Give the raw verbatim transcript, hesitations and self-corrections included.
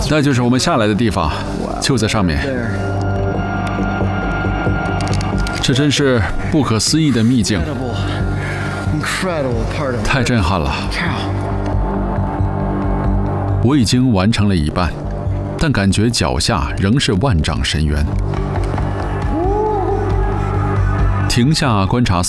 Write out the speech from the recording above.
那就是我们下来的地方，就在上面。这真是不可思议的秘境，太震撼了！我已经完成了一半，但感觉脚下仍是万丈深渊。停下观察